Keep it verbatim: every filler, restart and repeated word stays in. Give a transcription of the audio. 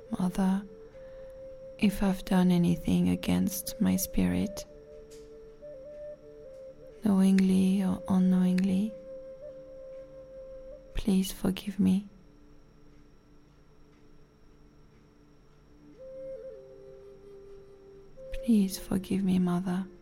Mother, if I've done anything against my spirit, knowingly or unknowingly, please forgive me. Please forgive me, Mother.